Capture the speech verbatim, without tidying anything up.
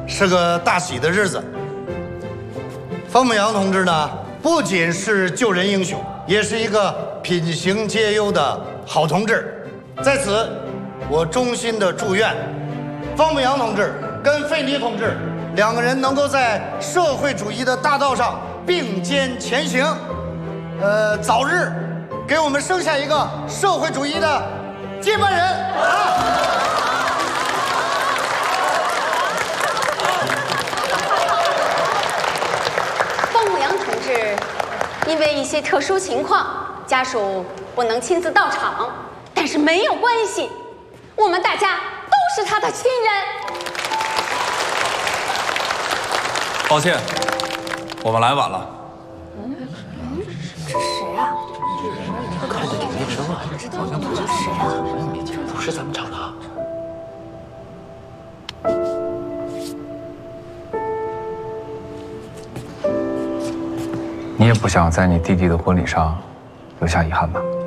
是个大喜的日子。方牧阳同志呢，不仅是救人英雄，也是一个品行节优的好同志。在此，我衷心的祝愿方牧阳同志跟费力同志两个人能够在社会主义的大道上并肩前行，呃，早日给我们生下一个社会主义的接班人啊！ 因为一些特殊情况，家属不能亲自到场，但是没有关系，我们大家都是他的亲人。 抱歉，我们来晚了。 嗯，这谁啊？ 看着挺年轻啊，好像不是谁啊？不是咱们厂的。 你也不想在你弟弟的婚礼上留下遗憾吧？